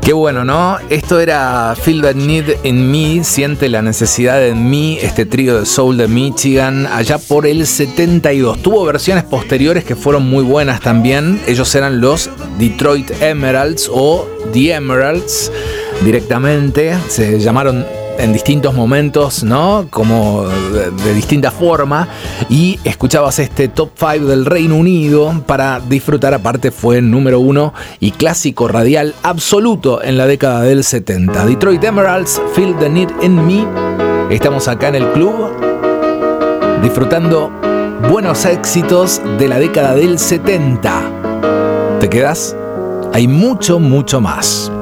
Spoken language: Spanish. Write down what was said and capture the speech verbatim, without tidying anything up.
Qué bueno, ¿no? Esto era Feel the Need in Me, Siente la Necesidad en Mí, este trío de soul de Michigan, allá por el setenta y dos. Tuvo versiones posteriores que fueron muy buenas también. Ellos eran los Detroit Emeralds o The Emeralds directamente. Se llamaron en distintos momentos, ¿no? Como de, de distinta forma. Y escuchabas este top cinco del Reino Unido para disfrutar. Aparte fue número uno y clásico radial absoluto en la década del setenta. Detroit Emeralds, Feel the Need in Me. Estamos acá en el club disfrutando buenos éxitos de la década del setenta. ¿Te quedas? Hay mucho, mucho más.